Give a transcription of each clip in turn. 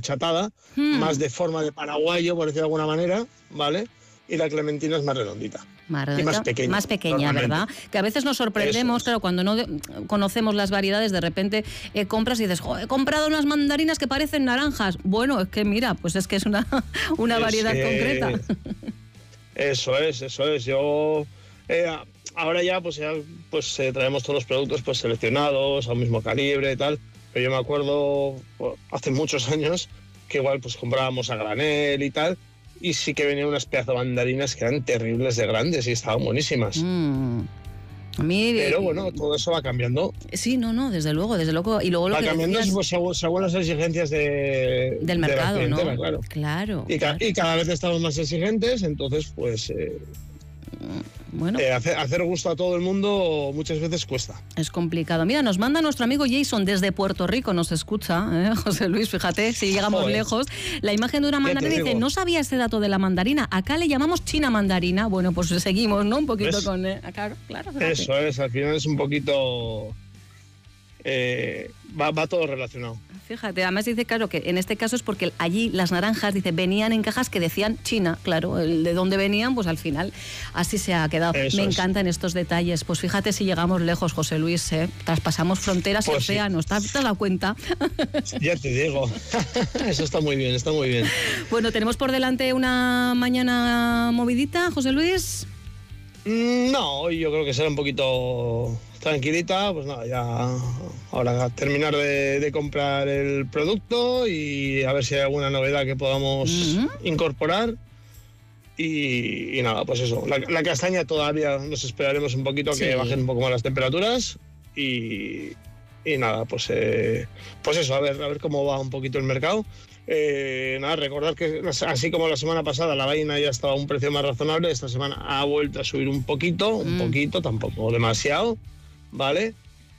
achatada, más de forma de paraguayo, por decirlo de alguna manera, ¿vale? Y la clementina es más redondita. Y más pequeña, ¿verdad? Que a veces nos sorprendemos, claro, cuando no conocemos las variedades, de repente compras y dices, he comprado unas mandarinas que parecen naranjas. Bueno, es que mira, pues es que es una variedad concreta. Eso es. Yo ahora ya traemos todos los productos pues seleccionados, al mismo calibre y tal. Pero yo me acuerdo hace muchos años que igual pues comprábamos a granel y tal. Y sí que venían unas pedazos de mandarinas que eran terribles de grandes y estaban buenísimas. Pero bueno, todo eso va cambiando. Sí, desde luego. Y luego va cambiando pues, según las exigencias del mercado, de la clientela, ¿no? Claro. Y cada vez estamos más exigentes, entonces pues... hacer gusto a todo el mundo muchas veces cuesta. Es complicado. Mira, nos manda nuestro amigo Jason desde Puerto Rico, nos escucha, José Luis, fíjate, si llegamos lejos. La imagen de una mandarina dice, no sabía ese dato de la mandarina, acá le llamamos china mandarina. Bueno, pues seguimos, ¿no? Un poquito ¿ves? Con... claro. Fíjate. Eso es, al final es un poquito... va todo relacionado. Fíjate, además dice, claro, que en este caso es porque allí las naranjas, dice, venían en cajas que decían China, claro, de dónde venían, pues al final así se ha quedado. Me encantan estos detalles. Pues fíjate si llegamos lejos, José Luis, traspasamos fronteras y océanos, ¿te has dado cuenta? Ya te digo, eso está muy bien. Bueno, tenemos por delante una mañana movidita, José Luis. No, hoy yo creo que será un poquito tranquilita, pues nada, ya ahora terminar de comprar el producto y a ver si hay alguna novedad que podamos incorporar y nada, pues eso, la castaña todavía nos esperaremos un poquito que bajen un poco más las temperaturas y nada, pues eso, a ver cómo va un poquito el mercado. Recordar que así como la semana pasada la vaina ya estaba a un precio más razonable, esta semana ha vuelto a subir un poquito, tampoco demasiado, ¿vale?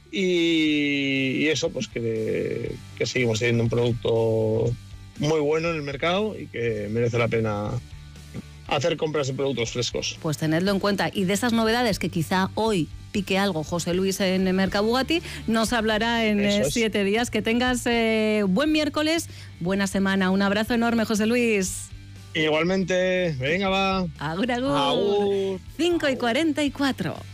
Y eso, pues que seguimos teniendo un producto muy bueno en el mercado y que merece la pena hacer compras de productos frescos. Pues tenedlo en cuenta. Y de esas novedades que quizá hoy pique algo José Luis en el Mercado Bugatti, nos hablará en 7 días. Que tengas buen miércoles, buena semana. Un abrazo enorme, José Luis. Igualmente, venga, va. Agur. 5:44.